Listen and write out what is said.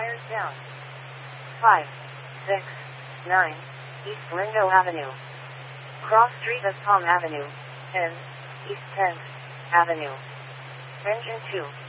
tires down. 5, 6, 9, East Lindo Avenue. Cross street of Palm Avenue, and East 10th Avenue. Engine 2.